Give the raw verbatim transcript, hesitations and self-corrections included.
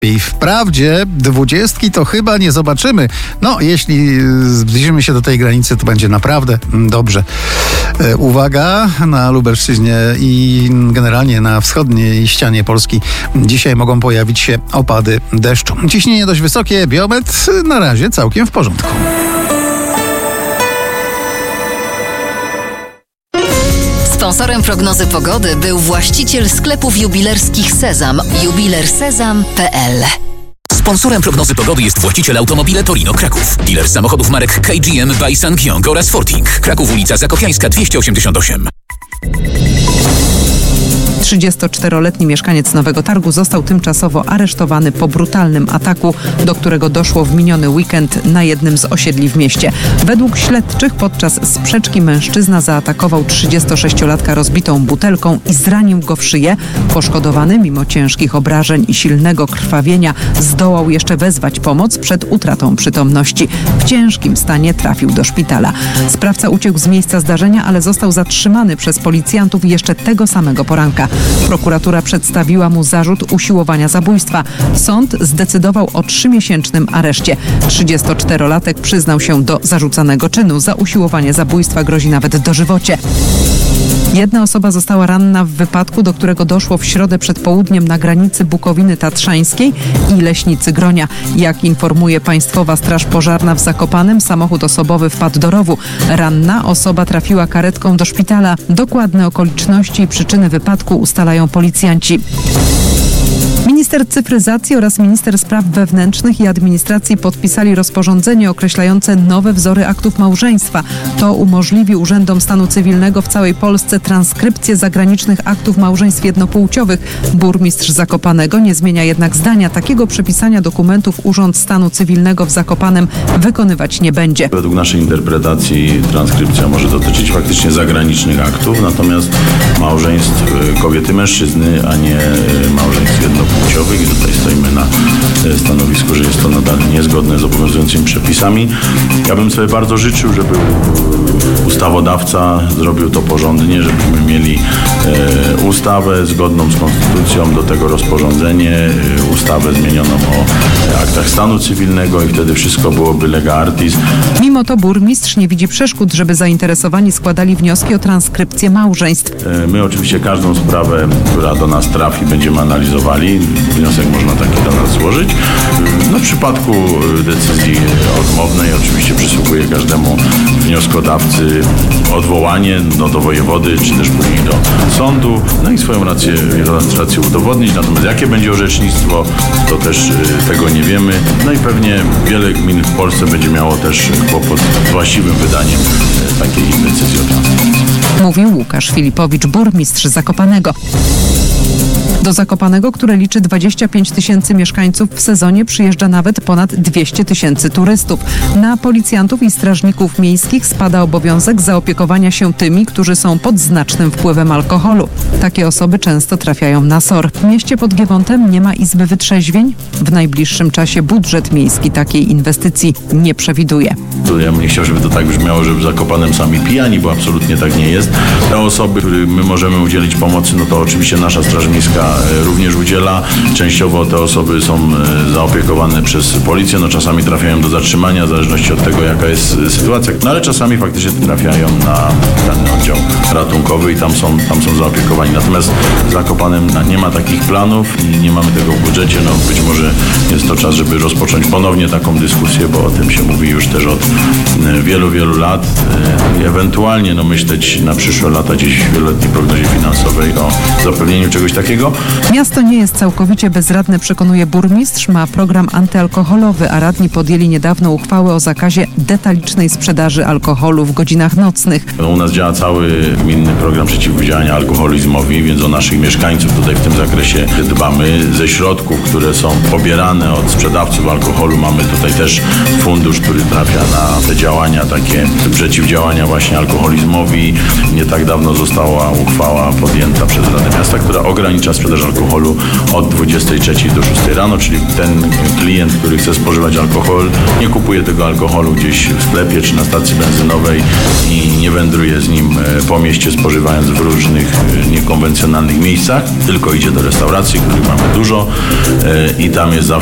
I wprawdzie dwudziestki to chyba nie zobaczymy. No, jeśli zbliżymy się do tej granicy, to będzie naprawdę dobrze. E, uwaga, na Lubelszczyźnie i generalnie na wschodniej ścianie Polski dzisiaj mogą pojawić się opady deszczu. Ciśnienie dość wysokie, biometr na razie całkiem w porządku. Sponsorem prognozy pogody był właściciel sklepów jubilerskich Sezam. jubiler sezam kropka p l. Sponsorem prognozy pogody jest właściciel Automobile Torino Kraków. Dealer samochodów marek K G M by Sangyong oraz Forting. Kraków, ulica Zakopiańska dwieście osiemdziesiąt osiem. trzydziestoczteroletni mieszkaniec Nowego Targu został tymczasowo aresztowany po brutalnym ataku, do którego doszło w miniony weekend na jednym z osiedli w mieście. Według śledczych podczas sprzeczki mężczyzna zaatakował trzydziestosześciolatka rozbitą butelką i zranił go w szyję. Poszkodowany, mimo ciężkich obrażeń i silnego krwawienia, zdołał jeszcze wezwać pomoc przed utratą przytomności. W ciężkim stanie trafił do szpitala. Sprawca uciekł z miejsca zdarzenia, ale został zatrzymany przez policjantów jeszcze tego samego poranka. Prokuratura przedstawiła mu zarzut usiłowania zabójstwa. Sąd zdecydował o trzymiesięcznym areszcie. trzydziestoczterolatek przyznał się do zarzucanego czynu. Za usiłowanie zabójstwa grozi nawet dożywocie. Jedna osoba została ranna w wypadku, do którego doszło w środę przed południem na granicy Bukowiny Tatrzańskiej i Leśnicy Gronia. Jak informuje Państwowa Straż Pożarna w Zakopanem, samochód osobowy wpadł do rowu. Ranna osoba trafiła karetką do szpitala. Dokładne okoliczności i przyczyny wypadku ustalają policjanci. Minister cyfryzacji oraz minister spraw wewnętrznych i administracji podpisali rozporządzenie określające nowe wzory aktów małżeństwa. To umożliwi urzędom stanu cywilnego w całej Polsce transkrypcję zagranicznych aktów małżeństw jednopłciowych. Burmistrz Zakopanego nie zmienia jednak zdania. Takiego przepisania dokumentów Urząd Stanu Cywilnego w Zakopanem wykonywać nie będzie. Według naszej interpretacji transkrypcja może dotyczyć faktycznie zagranicznych aktów, natomiast małżeństw kobiety, mężczyzny, a nie małżeństw jednopłciowych. I tutaj stoimy na stanowisku, że jest to nadal niezgodne z obowiązującymi przepisami. Ja bym sobie bardzo życzył, żeby ustawodawca zrobił to porządnie, żebyśmy mieli e, ustawę zgodną z konstytucją, do tego rozporządzenie, e, ustawę zmienioną o aktach stanu cywilnego i wtedy wszystko byłoby lega artis. Mimo to burmistrz nie widzi przeszkód, żeby zainteresowani składali wnioski o transkrypcję małżeństw. E, my oczywiście każdą sprawę, która do nas trafi, będziemy analizowali. Wniosek można taki do nas złożyć. No, w przypadku decyzji odmownej oczywiście przysługuje każdemu wnioskodawcy odwołanie no, do wojewody, czy też później do sądu. No i swoją rację, rację udowodnić. Natomiast jakie będzie orzecznictwo, to też y, tego nie wiemy. No i pewnie wiele gmin w Polsce będzie miało też kłopot z właściwym wydaniem y, takiej decyzji o transkrypcji. Mówił Łukasz Filipowicz, burmistrz Zakopanego. Do Zakopanego, które liczy dwadzieścia pięć tysięcy mieszkańców, w sezonie przyjeżdża nawet ponad dwieście tysięcy turystów. Na policjantów i strażników miejskich spada obowiązek zaopiekowania się tymi, którzy są pod znacznym wpływem alkoholu. Takie osoby często trafiają na S O R. W mieście pod Giewontem nie ma izby wytrzeźwień. W najbliższym czasie budżet miejski takiej inwestycji nie przewiduje. Ja bym nie chciał, żeby to tak brzmiało, że w Zakopanem sami pijani, bo absolutnie tak nie jest. Te osoby, którym my możemy udzielić pomocy, no to oczywiście nasza Straż Miejska również udziela. Częściowo te osoby są zaopiekowane przez policję, no czasami trafiają do zatrzymania, w zależności od tego, jaka jest sytuacja, no ale czasami faktycznie trafiają na dany oddział ratunkowy i tam są, tam są zaopiekowani. Natomiast w Zakopanem nie ma takich planów i nie mamy tego w budżecie. No być może jest to czas, żeby rozpocząć ponownie taką dyskusję, bo o tym się mówi już też od wielu, wielu lat i ewentualnie no myśleć na przyszłe lata gdzieś w wieloletniej prognozie finansowej o zapewnieniu czegoś takiego. Miasto nie jest całkowicie bezradne, przekonuje burmistrz. Ma program antyalkoholowy, a radni podjęli niedawno uchwałę o zakazie detalicznej sprzedaży alkoholu w godzinach nocnych. U nas działa cały gminny program przeciwdziałania alkoholizmowi, więc o naszych mieszkańców tutaj w tym zakresie dbamy. Ze środków, które są pobierane od sprzedawców alkoholu, mamy tutaj też fundusz, który trafia na te działania takie przeciwdziałania właśnie alkoholizmowi. Nie tak dawno została uchwała podjęta przez Radę Miasta, która ogranicza sprzedaż sprzedaż alkoholu od dwudziestej trzeciej do szóstej rano, czyli ten klient, który chce spożywać alkohol, nie kupuje tego alkoholu gdzieś w sklepie czy na stacji benzynowej i nie wędruje z nim po mieście, spożywając w różnych niekonwencjonalnych miejscach, tylko idzie do restauracji, których mamy dużo i tam jest zawsze